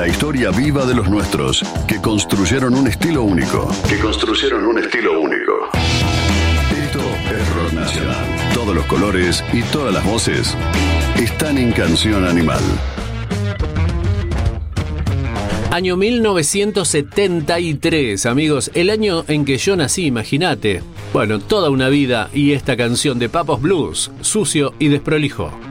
La historia viva de los nuestros, que construyeron un estilo único. Esto es Rock Nacional. Todos los colores y todas las voces están en Canción Animal. Año 1973, amigos, el año en que yo nací, imagínate. Bueno, toda una vida y esta canción de Papos Blues, Sucio y Desprolijo.